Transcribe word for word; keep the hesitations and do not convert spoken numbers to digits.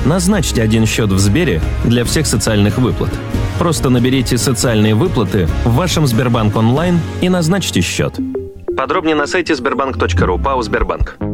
Назначьте один счет в Сбере для всех социальных выплат. Просто наберите «Социальные выплаты» в вашем Сбербанк онлайн и назначьте счет. Подробнее на сайте сбербанк точка ру, ПАО «Сбербанк».